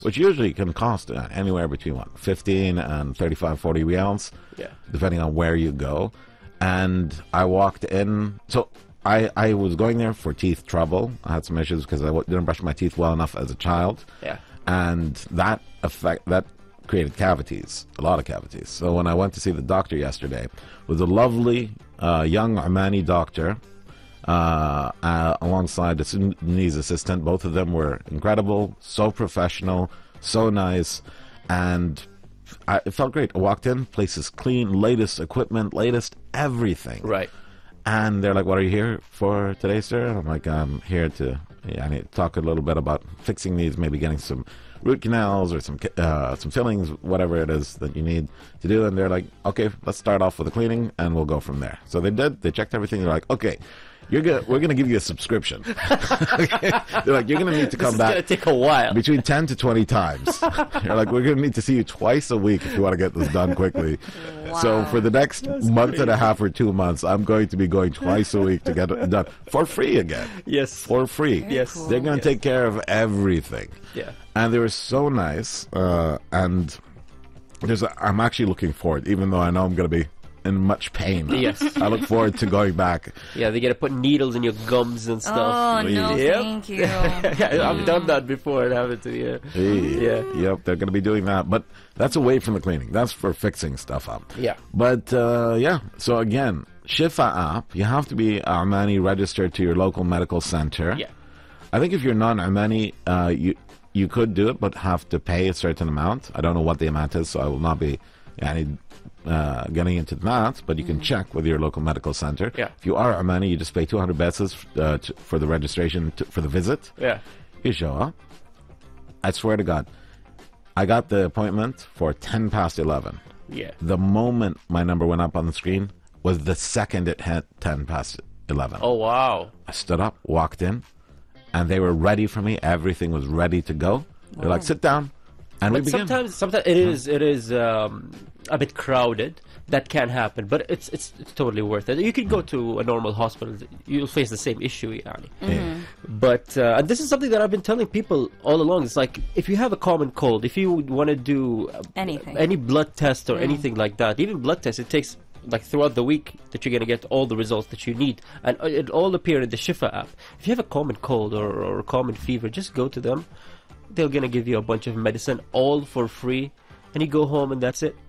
which usually can cost anywhere between, what, 15 and 35, 40 reals, depending on where you go. And I walked in, so I was going there for teeth trouble. I had some issues because I didn't brush my teeth well enough as a child. And that created cavities, a lot of cavities. So when I went to see the doctor yesterday, was a lovely young Omani doctor alongside a Sudanese assistant. Both of them were incredible, so professional, so nice, and it felt great. I walked in, place is clean, latest equipment, latest everything. And they're like, "What are you here for today, sir?" And I'm like, "I'm here to I need to talk a little bit about fixing these, maybe getting some root canals or some fillings, whatever it is that you need to do." And they're like, "Okay, let's start off with the cleaning, and we'll go from there." So they did. They checked everything. They're like, "Okay, we're gonna give you a subscription." They're like, "You're gonna need to come back. It's gonna take a while. Between 10 to 20 times." They're like, "We're gonna need to see you twice a week if you want to get this done quickly." So for the next month and a half or 2 months, I'm going to be going twice a week to get it done for free again. For free. Yes. They're going to take care of everything. And they were so nice. And I'm actually looking forward, even though I know I'm going to be in much pain. I look forward to going back. They get to put needles in your gums and stuff. Oh, no, thank you. I've done that before and haven't to. Yep, they're going to be doing that. But that's away from the cleaning. That's for fixing stuff up. But, so again, Shifa app, you have to be Omani registered to your local medical center. I think if you're non-Omani, you could do it, but have to pay a certain amount. I don't know what the amount is, so I will not be getting into that, but you can check with your local medical center. If you are Omani, you just pay 200 pesos for the registration for the visit. You show up. I swear to God, I got the appointment for 10 past 11. The moment my number went up on the screen was the second it hit 10 past 11. Oh, wow. I stood up, walked in, and they were ready for me. Everything was ready to go. They're like, "Sit down." And but sometimes it is a bit crowded. That can happen, but it's totally worth it. You could go to a normal hospital; you'll face the same issue, yani. But and this is something that I've been telling people all along. It's like if you have a common cold, if you want to do any blood test or anything like that, even blood tests, it takes like throughout the week that you're gonna get all the results that you need, and it all appear in the Shifa app. If you have a common cold or a common fever, just go to them. They're gonna give you a bunch of medicine, all for free, and you go home and that's it.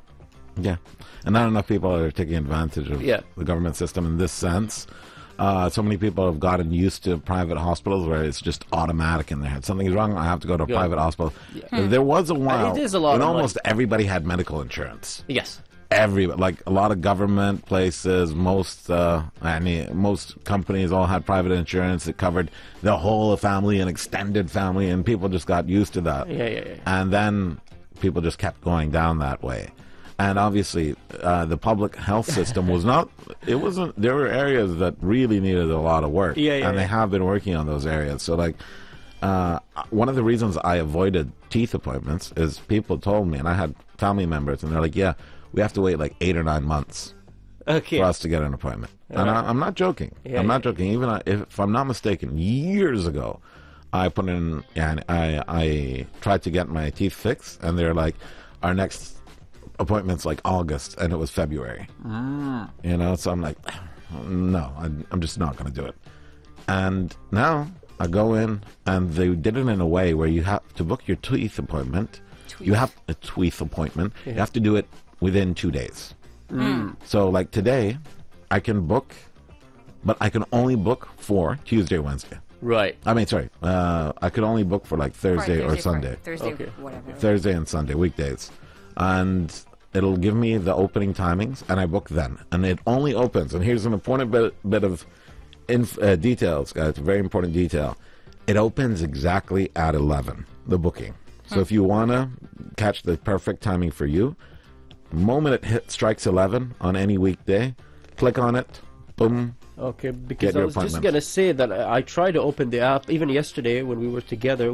And not enough people are taking advantage of the government system in this sense. So many people have gotten used to private hospitals where it's just automatic in their head. Something's wrong, I have to go to a private hospital. There was a while when almost everybody had medical insurance. Like a lot of government places, most companies all had private insurance that covered the whole family and extended family, and people just got used to that. And then people just kept going down that way. And obviously, the public health system was not. It wasn't. There were areas that really needed a lot of work, and they have been working on those areas. So, like, one of the reasons I avoided teeth appointments is people told me, and I had family members, and they're like, "Yeah, we have to wait like 8 or 9 months for us to get an appointment." And I'm not joking. I'm not joking. Even if I'm not mistaken, years ago, I put in, and I tried to get my teeth fixed, and they're like, "Our next appointment's like August," and it was February. So I'm like, no, I'm just not going to do it. And now I go in, and they did it in a way where you have to book your teeth appointment. You have a teeth appointment. You have to do it within 2 days. So like today, I can book, but I can only book for Tuesday or Wednesday. I mean, sorry, I could only book for like Thursday or Sunday. Whatever. Thursday and Sunday, weekdays. And it'll give me the opening timings, and I book then. And it only opens, and here's an important bit of details, guys, a very important detail. It opens exactly at 11, the booking. So if you want to catch the perfect timing for you, the moment it strikes 11 on any weekday, click on it, boom. Because I was just going to say that I tried to open the app, even yesterday when we were together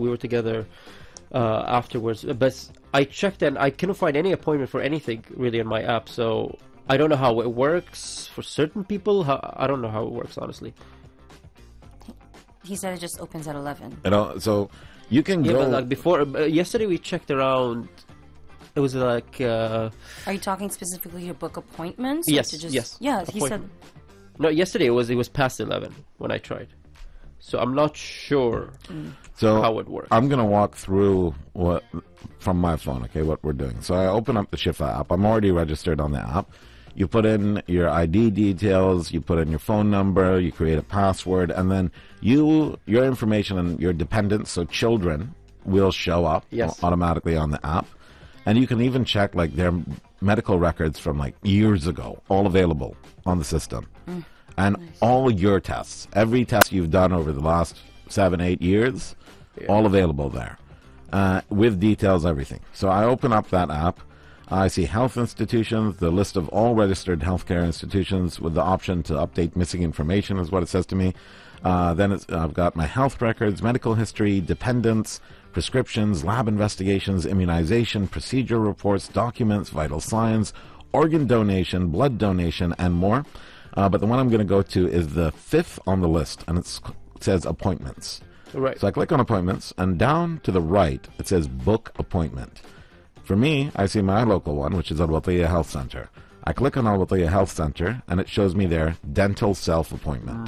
afterwards, but I checked and I couldn't find any appointment for anything really in my app, so I don't know how it works for certain people. I don't know how it works, honestly. He said it just opens at 11. So You can Yeah, go. but like before, yesterday we checked around. It was like. Are you talking specifically to book appointments? Yes, Or to just, yes. Yeah, he said. No, yesterday it was past 11 when I tried, so I'm not sure how it works. I'm gonna walk through what from my phone. Okay, what we're doing. So I open up the Shifa app. I'm already registered on the app. You put in your ID details, you put in your phone number, you create a password, and then your information and your dependents, so children, will show up automatically on the app. And you can even check like their medical records from like years ago, all available on the system. And all your tests, every test you've done over the last 7-8 years, all available there. With details, everything. So I open up that app. I see health institutions, the list of all registered healthcare institutions with the option to update missing information is what it says to me. Then I've got my health records, medical history, dependents, prescriptions, lab investigations, immunization, procedure reports, documents, vital signs, organ donation, blood donation, and more. But the one I'm going to go to is the 5th on the list, and it says appointments. Right. So I click on appointments, and down to the right, it says book appointment. For me, I see my local one, which is Al Watiya Health Center. I click on Al Watiya Health Center, and it shows me their dental self-appointment.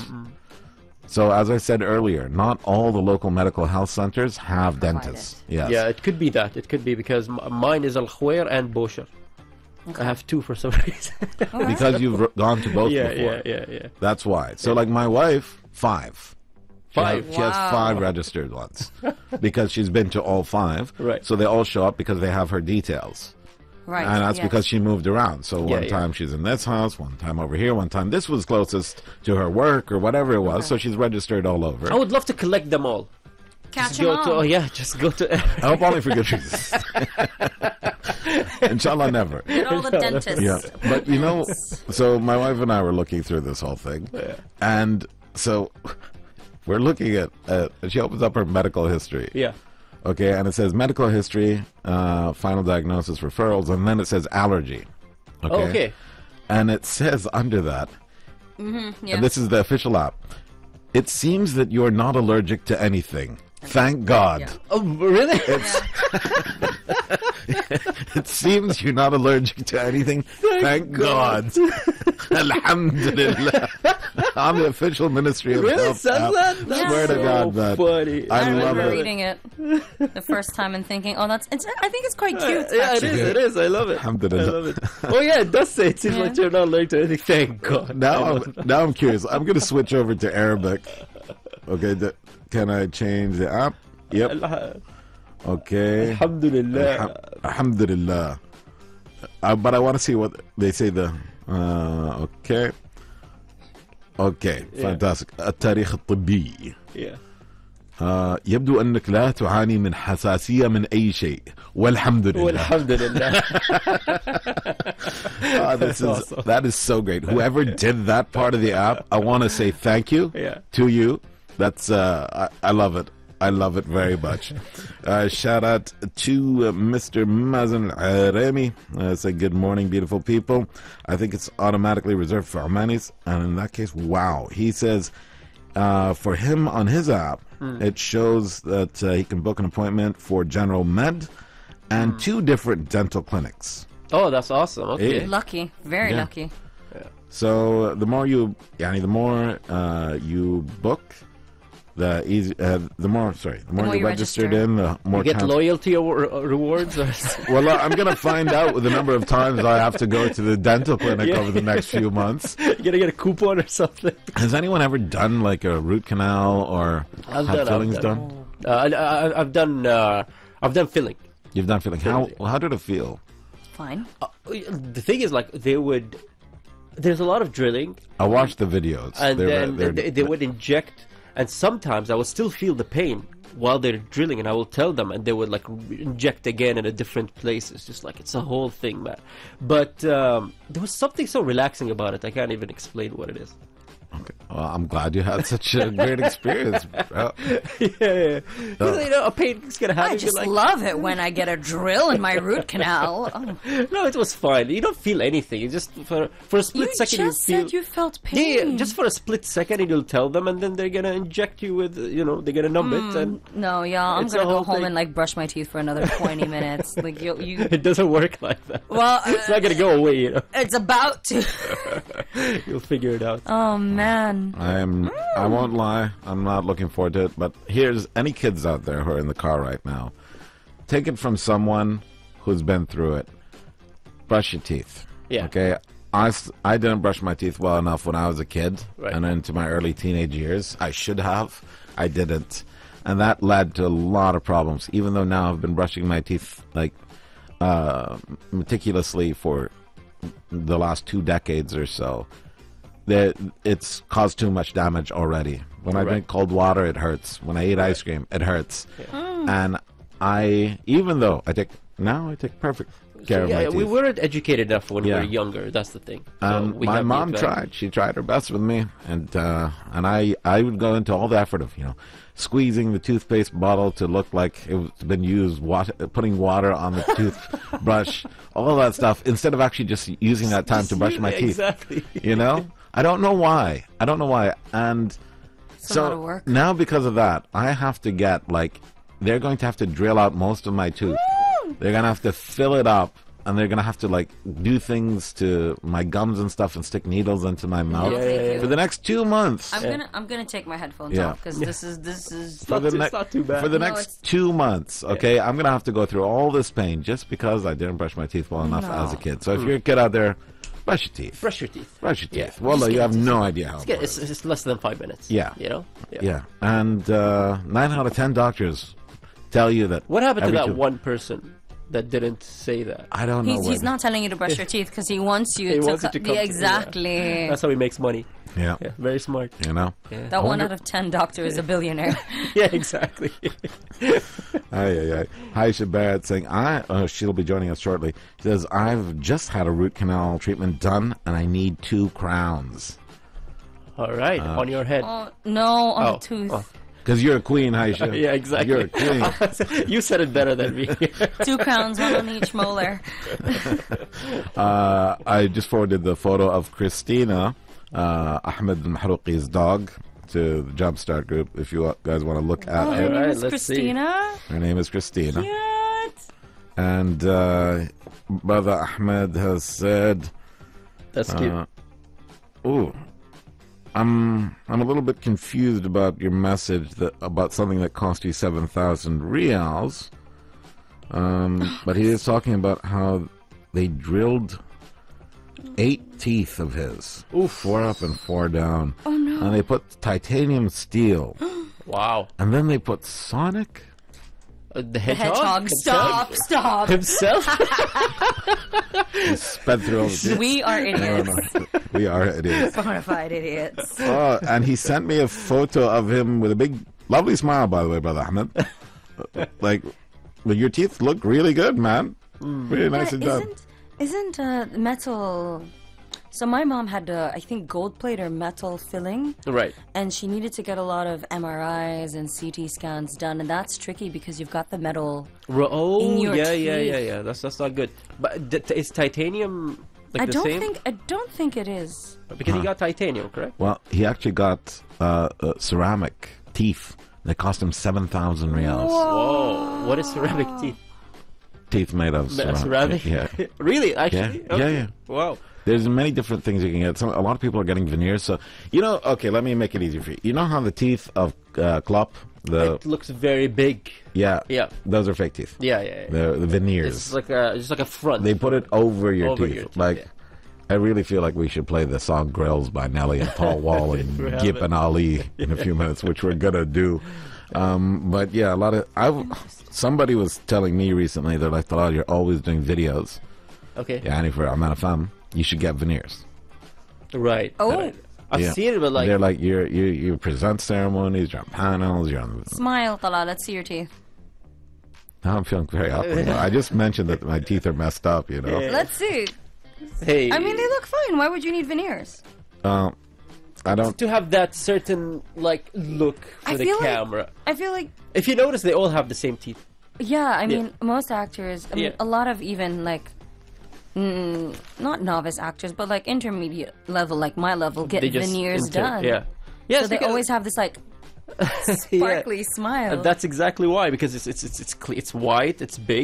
So as I said earlier, not all the local medical health centers have dentists. Yes. Yeah, it could be that. It could be because mine is Al Khawair and Bosher. I have two for some reason. Because you've gone to both before. Yeah. That's why. So like my wife, 5. She has Wow. 5 registered ones because she's been to all 5. Right. So they all show up because they have her details. Right. And that's yes. because she moved around. So one time she's in this house, one time over here, one time this was closest to her work or whatever it was. So she's registered all over. I would love to collect them all. Catch Just him go to, all. just go to. I hope only for good reasons. Inshallah, never. Get all the dentists. Yeah, but you know, so my wife and I were looking through this whole thing, and so we're looking at. She opens up her medical history. Yeah. Okay, and it says medical history, final diagnosis, referrals, and then it says allergy. Okay. Okay. And it says under that, Yeah. and this is the official app. It seems that you're not allergic to anything. Thank God. Yeah. Oh, really? It seems you're not allergic to anything. Thank God. Alhamdulillah. I'm the official Ministry of Really? Health. Says app. that? That's Swear to so God, man. funny. I I love remember it. reading it the first time and thinking, oh, I think it's quite cute. Yeah, it actually. is. It is. I love it. Alhamdulillah. I love it. Oh yeah, it does say it seems like you're not allergic to anything. Thank God. Now I'm curious. I'm going to switch over to Arabic. Okay, can I change the app? Yep. Okay. Alhamdulillah. Alhamdulillah. But I want to see what they say. Okay. Okay. Fantastic. التاريخ الطبي. Yeah. يبدو أنك لا تعاني من حساسية من أي شيء والحمد لله. Alhamdulillah. That is so great. Whoever did that part of the app, I want to say thank you to you. That's I love it. I love it very much. Shout out to Mr. Mazen Aremi. Say good morning, beautiful people. I think it's automatically reserved for Omanis, and in that case, wow. He says for him on his app, it shows that he can book an appointment for General Med and 2 different dental clinics. Oh, that's awesome. Okay. Hey. Lucky. Very lucky. So the more you book, the more you're registered in, the more You get loyalty rewards. Well, I'm going to find out the number of times I have to go to the dental clinic over the next few months. You're going to get a coupon or something. Has anyone ever done like a root canal or had fillings done? I've done filling. You've done filling. How did it feel? Fine. The thing is, like, there's a lot of drilling. I watched the videos. And then they would inject, and sometimes I would still feel the pain while they're drilling, and I will tell them, and they would, like, inject again in a different place. It's just like, it's a whole thing, man. But there was something so relaxing about it, I can't even explain what it is. Okay. Well, I'm glad you had such a great experience, bro. Yeah. A pain's gonna happen. I just love it when I get a drill in my root canal. Oh. No, it was fine. You don't feel anything. You just for a split second You just said you felt yeah, pain. just for a split second, and you'll tell them, and then they're gonna inject you with, they're gonna numb it, and No, yeah, I'm It's gonna a go whole home thing. and like brush my teeth for another 20 minutes. Like you it doesn't work like that. well, It's not gonna go away. it's about to. You'll figure it out. Oh man. I won't lie. I'm not looking forward to it. But here's any kids out there who are in the car right now. Take it from someone who's been through it. Brush your teeth. Yeah. Okay. I didn't brush my teeth well enough when I was a kid Right. and into my early teenage years. I should have. I didn't. And that led to a lot of problems. Even though now I've been brushing my teeth like meticulously for the last 2 decades or so. It's caused too much damage already. When I drink cold water, it hurts. When I eat ice cream, it hurts. And even though I take perfect care of my teeth. we weren't educated enough when we were younger. That's the thing. So we My have the mom advantage. tried. She tried her best with me, and I would go into all the effort of squeezing the toothpaste bottle to look like it's been used, putting water on the toothbrush, all that stuff, instead of actually just using that time to brush my teeth. Exactly. I don't know why. And a lot of work. now because of that, I have to get they're going to have to drill out most of my tooth. They're going to have to fill it up, and they're going to have to do things to my gums and stuff and stick needles into my mouth Yeah. for the next 2 months. I'm gonna take my headphones Yeah. off because this is. For the it's not too bad. For the No, next it's- 2 months, okay, I'm going to have to go through all this pain just because I didn't brush my teeth well enough No. as a kid. So if you're a kid out there, brush your teeth. Brush your teeth. Brush your teeth. Yeah. Well, you have no idea how. It's less than 5 minutes. Yeah. Yeah. And 9 out of 10 doctors tell you that. What happened to every that tooth- one person that didn't say that? I don't know. He's not telling you to brush your teeth because he wants you He to. wants you to come to- exactly. That's how he makes money. Yeah. Yeah, very smart. Yeah. That 1 out of 10 doctor is a billionaire. Yeah, exactly. Hi, Shabat saying she'll be joining us shortly. She says I've just had a root canal treatment done and I need 2 crowns. All right, on your head. Oh no, on the tooth. Oh. Because you're a queen, Haisha. Yeah, exactly. You're a queen. You said it better than me. 2 crowns, 1 on each molar. I just forwarded the photo of Christina, Ahmed Mahrouqi's dog, to the Jumpstart group. If you guys want to look at Her it. name Alright, is let's see. Christina. Her name is Christina. Cute. And Brother Ahmed has said, That's cute. I'm a little bit confused about your message about something that cost you 7,000 riyals. But he is talking about how they drilled 8 teeth of his. 4 up and 4 down. Oh no. And they put titanium steel. Wow. And then they put Sonic. The hedgehog? Stop. Himself? He sped through all the teeth. We are idiots. No. We are idiots. Bonafide idiots. Oh, and he sent me a photo of him with a big, lovely smile, by the way, Brother Ahmed. But your teeth look really good, man. Really nicely done. Isn't metal? So my mom had, I think, gold plate or metal filling, Right. and she needed to get a lot of MRIs and CT scans done, and that's tricky because you've got the metal. In your Yeah. That's not good. But is titanium like the same? I don't think it is. Because he got titanium, correct? Well, he actually got ceramic teeth that cost him 7,000 riyals. Whoa. What is ceramic teeth? Teeth made of ceramic. Yeah. Really? Actually? Yeah. Okay. Yeah. Wow. There's many different things you can get. A lot of people are getting veneers. So, okay, let me make it easy for you. You know how the teeth of Klopp, It looks very big. Yeah. Those are fake teeth. Yeah. The veneers. It's like a front. They put it over your Over teeth. your teeth, Like, yeah. I really feel like we should play the song Grills by Nelly and Paul Wall and We have Gip it. and Ali in a few minutes, which we're going to do. But yeah, somebody was telling me recently that I thought you're always doing videos. Okay. Yeah, and for Aman Fam, you should get veneers. Right. Oh. I've Yeah. seen it, but like... They're like, you present ceremonies, you're on panels, you're on... Smile, Tala. Let's see your teeth. Now I'm feeling very awkward. I just mentioned that my teeth are messed up, Yeah. Let's see. Hey. I mean, they look fine. Why would you need veneers? to have that certain like look for the camera. I feel like if you notice, they all have the same teeth. Yeah, I mean, most actors. I mean, a lot of even like. Not novice actors, but like intermediate level, like my level, get veneers done. Yeah, so they always have this like sparkly smile. That's exactly why, because it's white, it's big.